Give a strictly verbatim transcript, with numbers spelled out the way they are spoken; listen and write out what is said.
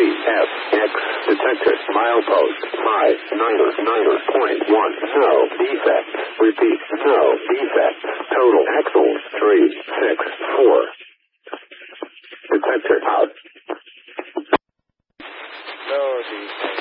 F X detected. Milepost five niner niner point one. No defect. Repeat. No defect. Total axles three six four. Detector out. No defect.